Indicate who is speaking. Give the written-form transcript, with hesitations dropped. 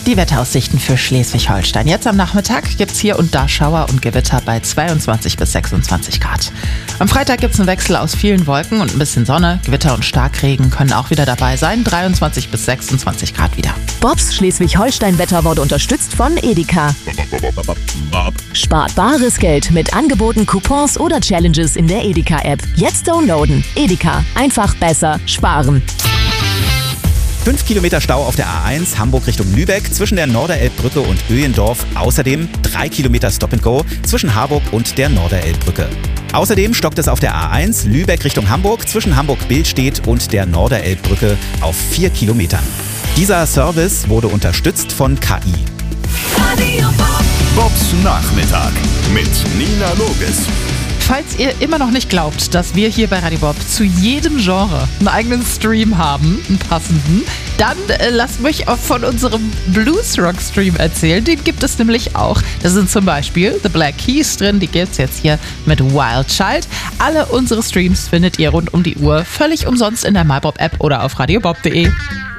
Speaker 1: Die Wetteraussichten für Schleswig-Holstein. Jetzt am Nachmittag gibt es hier und da Schauer und Gewitter bei 22 bis 26 Grad. Am Freitag gibt es einen Wechsel aus vielen Wolken und ein bisschen Sonne. Gewitter und Starkregen können auch wieder dabei sein. 23 bis 26 Grad wieder.
Speaker 2: Bobs Schleswig-Holstein-Wetter wurde unterstützt von Edeka. Spart bares Geld mit Angeboten, Coupons oder Challenges in der Edeka-App. Jetzt downloaden. Edeka. Einfach besser sparen.
Speaker 3: 5 Kilometer Stau auf der A1 Hamburg Richtung Lübeck zwischen der Norderelbbrücke und Öhendorf. Außerdem 3 Kilometer Stop-and-Go zwischen Harburg und der Norderelbbrücke. Außerdem stockt es auf der A1 Lübeck Richtung Hamburg zwischen Hamburg-Billstedt und der Norderelbbrücke auf 4 Kilometern. Dieser Service wurde unterstützt von KI.
Speaker 4: Bobs Nachmittag mit Nina Loges.
Speaker 1: Falls ihr immer noch nicht glaubt, dass wir hier bei Radio Bob zu jedem Genre einen eigenen Stream haben, einen passenden, dann lasst mich auch von unserem Bluesrock-Stream erzählen. Den gibt es nämlich auch. Da sind zum Beispiel The Black Keys drin, die gibt es jetzt hier mit Wild Child. Alle unsere Streams findet ihr rund um die Uhr völlig umsonst in der MyBob-App oder auf radiobob.de.